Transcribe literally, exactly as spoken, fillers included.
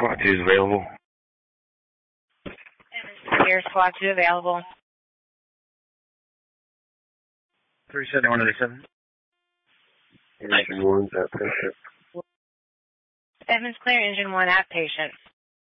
Squad two is available. Here, Squad two available. three seven one eight seven. Engine one's at patient. Evans clear, engine one at patient.